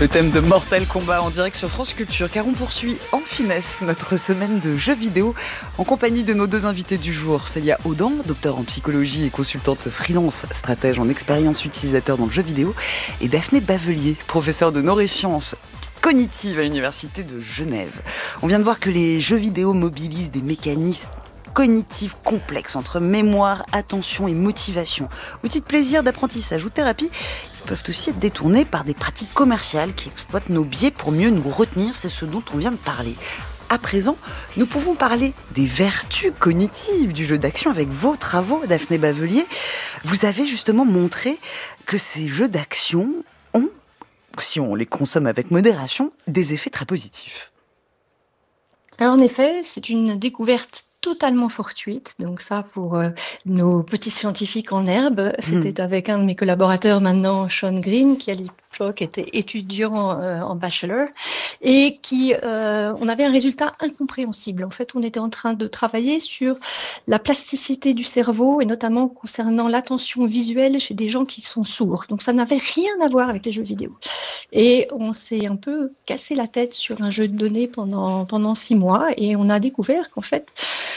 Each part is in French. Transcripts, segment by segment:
Le thème de Mortal Kombat en direct sur France Culture, car on poursuit en finesse notre semaine de jeux vidéo en compagnie de nos deux invités du jour. Célia Audan, docteur en psychologie et consultante freelance, stratège en expérience utilisateur dans le jeu vidéo, et Daphné Bavelier, professeure de neurosciences cognitive à l'Université de Genève. On vient de voir que les jeux vidéo mobilisent des mécanismes cognitifs complexes entre mémoire, attention et motivation. Outils de plaisir, d'apprentissage ou de thérapie, ils peuvent aussi être détournés par des pratiques commerciales qui exploitent nos biais pour mieux nous retenir. C'est ce dont on vient de parler. À présent, nous pouvons parler des vertus cognitives du jeu d'action avec vos travaux, Daphné Bavelier. Vous avez justement montré que ces jeux d'action ont, si on les consomme avec modération, des effets très positifs. Alors en effet, c'est une découverte totalement fortuite. Donc ça, pour nos petits scientifiques en herbe, c'était avec un de mes collaborateurs maintenant, Sean Green, qui à l'époque était étudiant en bachelor, et qui, on avait un résultat incompréhensible. En fait, on était en train de travailler sur la plasticité du cerveau, et notamment concernant l'attention visuelle chez des gens qui sont sourds. Donc ça n'avait rien à voir avec les jeux vidéo. Et on s'est un peu cassé la tête sur un jeu de données pendant 6 mois, et on a découvert qu'en fait,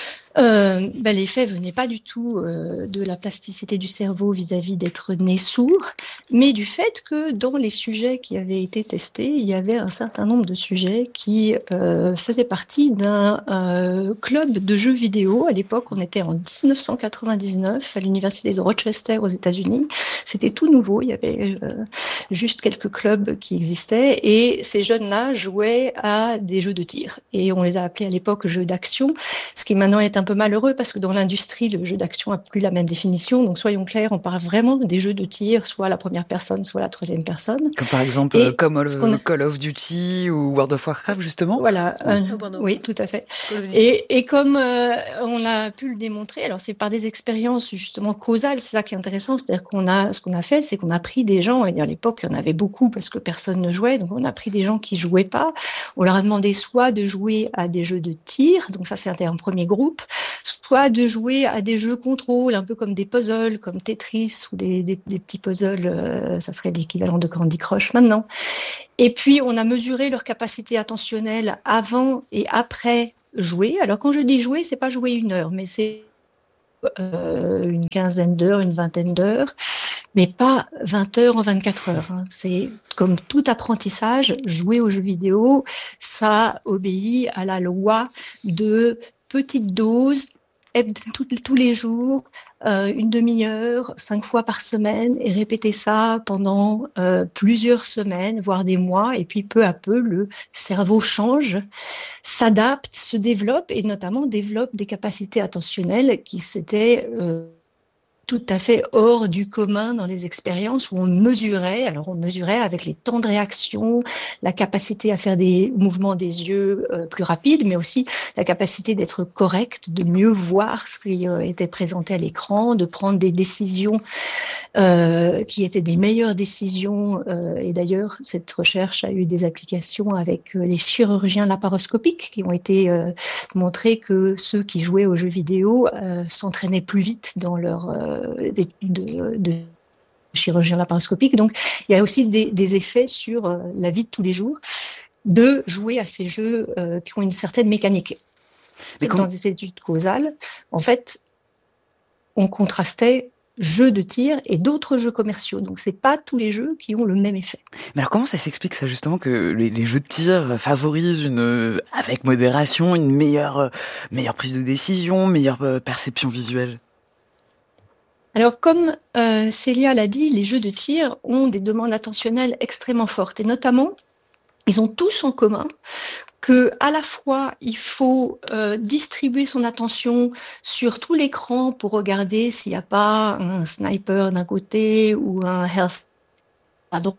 l'effet venait pas du tout de la plasticité du cerveau vis-à-vis d'être né sourd, mais du fait que dans les sujets qui avaient été testés, il y avait un certain nombre de sujets qui faisaient partie d'un club de jeux vidéo. À l'époque, on était en 1999 à l'université de Rochester aux États-Unis. C'était tout nouveau, il y avait juste quelques clubs qui existaient, et ces jeunes-là jouaient à des jeux de tir. Et on les a appelés à l'époque jeux d'action, ce qui maintenant est un peu malheureux parce que dans l'industrie, le jeu d'action n'a plus la même définition. Donc soyons clairs, on parle vraiment des jeux de tir, soit à la première personne, soit à la troisième personne. Comme par exemple Call of Duty ou World of Warcraft, justement. Voilà, oui, tout à fait. Et comme on a pu le démontrer, alors c'est par des expériences justement causales, c'est ça qui est intéressant, c'est-à-dire ce qu'on a fait, c'est qu'on a pris des gens, et à l'époque il y en avait beaucoup parce que personne ne jouait, donc on a pris des gens qui jouaient pas, on leur a demandé soit de jouer à des jeux de tir, donc ça c'était un premier groupe, soit de jouer à des jeux contrôle, un peu comme des puzzles, comme Tetris ou des petits puzzles, ça serait l'équivalent de Candy Crush maintenant. Et puis, on a mesuré leur capacité attentionnelle avant et après jouer. Alors, quand je dis jouer, c'est pas jouer 1 heure, mais c'est une quinzaine d'heures, une vingtaine d'heures, mais pas 20 heures en 24 heures. Hein. C'est comme tout apprentissage, jouer aux jeux vidéo, ça obéit à la loi de petites doses, tous les jours, une demi-heure, 5 fois par semaine, et répéter ça pendant plusieurs semaines, voire des mois, et puis peu à peu, le cerveau change, s'adapte, se développe, et notamment développe des capacités attentionnelles qui s'étaient tout à fait hors du commun dans les expériences où on mesurait avec les temps de réaction, la capacité à faire des mouvements des yeux plus rapides, mais aussi la capacité d'être correct, de mieux voir ce qui était présenté à l'écran, de prendre des décisions qui étaient des meilleures décisions. Et d'ailleurs, cette recherche a eu des applications avec les chirurgiens laparoscopiques qui ont été montré que ceux qui jouaient aux jeux vidéo s'entraînaient plus vite dans leur études de chirurgien laparoscopique. Donc, il y a aussi des effets sur la vie de tous les jours de jouer à ces jeux qui ont une certaine mécanique. Dans ces études causales, en fait, on contrastait jeux de tir et d'autres jeux commerciaux. Donc, c'est pas tous les jeux qui ont le même effet. Mais alors, comment ça s'explique ça, justement, que les jeux de tir favorisent avec modération, une meilleure prise de décision, meilleure perception visuelle? Alors, comme Célia l'a dit, les jeux de tir ont des demandes attentionnelles extrêmement fortes. Et notamment, ils ont tous en commun que à la fois il faut distribuer son attention sur tout l'écran pour regarder s'il n'y a pas un sniper d'un côté ou un health à droite,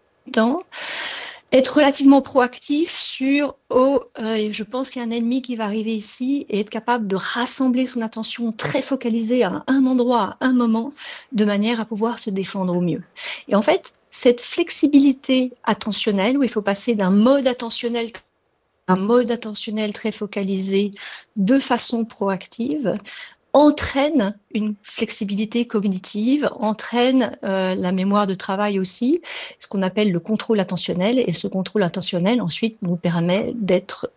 être relativement proactif sur je pense qu'il y a un ennemi qui va arriver ici, et être capable de rassembler son attention très focalisée à un endroit, à un moment, de manière à pouvoir se défendre au mieux. Et en fait, cette flexibilité attentionnelle, où il faut passer d'un mode attentionnel très focalisé de façon proactive, entraîne une flexibilité cognitive, entraîne la mémoire de travail aussi, ce qu'on appelle le contrôle attentionnel. Et ce contrôle attentionnel, ensuite, nous permet d'être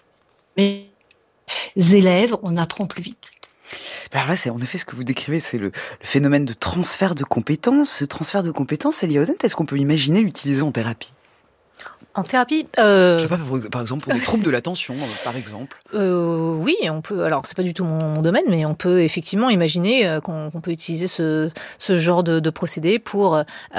élèves, on apprend plus vite. Alors là, c'est en effet ce que vous décrivez, c'est le phénomène de transfert de compétences. Ce transfert de compétences, Célia Odent, est-ce qu'on peut imaginer l'utiliser en thérapie ? En thérapie, je sais pas, par exemple pour des troubles de l'attention, par exemple. Oui, on peut. Alors c'est pas du tout mon domaine, mais on peut effectivement imaginer qu'on peut utiliser ce genre de procédé pour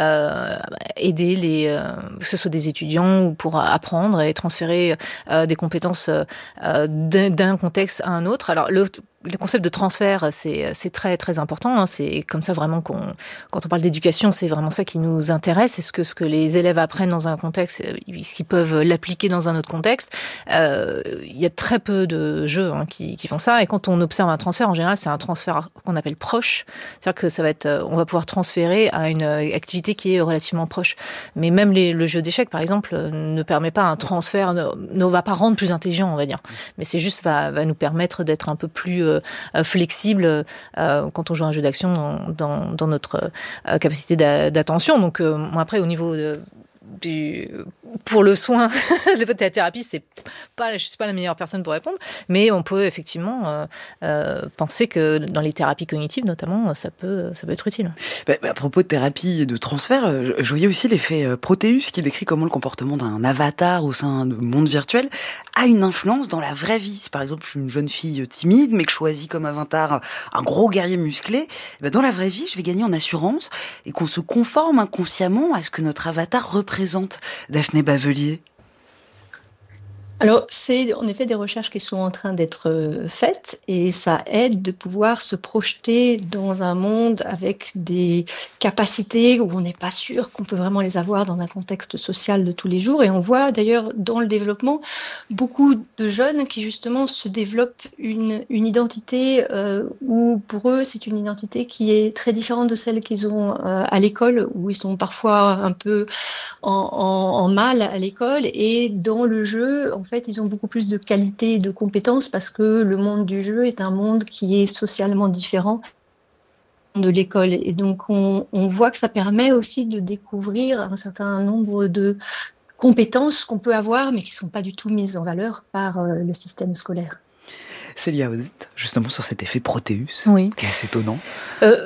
aider que ce soit des étudiants ou pour apprendre et transférer des compétences d'un contexte à un autre. Alors le concept de transfert, c'est très très important. Hein. C'est comme ça vraiment quand on parle d'éducation, c'est vraiment ça qui nous intéresse. Est-ce que les élèves apprennent dans un contexte, est-ce qu'ils peuvent l'appliquer dans un autre contexte ? Il y a très peu de jeux qui font ça. Et quand on observe un transfert, en général, c'est un transfert qu'on appelle proche. C'est-à-dire que ça va être, on va pouvoir transférer à une activité qui est relativement proche. Mais même le jeu d'échecs, par exemple, ne permet pas un transfert, ne va pas rendre plus intelligent, on va dire. Mais c'est juste va nous permettre d'être un peu plus flexible quand on joue un jeu d'action dans notre capacité d'attention. Donc moi après au niveau pour le soin de la thérapie, je suis pas la meilleure personne pour répondre, mais on peut effectivement penser que dans les thérapies cognitives notamment, ça peut être utile. À propos de thérapie et de transfert, je voyais aussi l'effet Proteus qui décrit comment le comportement d'un avatar au sein d'un monde virtuel a une influence dans la vraie vie. Si par exemple je suis une jeune fille timide mais que je choisis comme avatar un gros guerrier musclé, dans la vraie vie je vais gagner en assurance et qu'on se conforme inconsciemment à ce que notre avatar représente. Daphné Bavelier. Alors, c'est en effet des recherches qui sont en train d'être faites et ça aide de pouvoir se projeter dans un monde avec des capacités où on n'est pas sûr qu'on peut vraiment les avoir dans un contexte social de tous les jours. Et on voit d'ailleurs dans le développement beaucoup de jeunes qui justement se développent une identité où pour eux c'est une identité qui est très différente de celle qu'ils ont à l'école, où ils sont parfois un peu en mal à l'école, et dans le jeu, en fait, ils ont beaucoup plus de qualité et de compétences parce que le monde du jeu est un monde qui est socialement différent de l'école. Et donc, on voit que ça permet aussi de découvrir un certain nombre de compétences qu'on peut avoir, mais qui ne sont pas du tout mises en valeur par le système scolaire. Célia Odent, justement sur cet effet Proteus, oui. qui est assez étonnant.